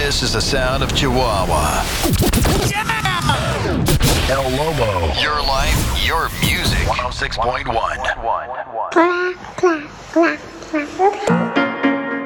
This is the sound of Chihuahua. El Lobo. Your life, your music. 106.1.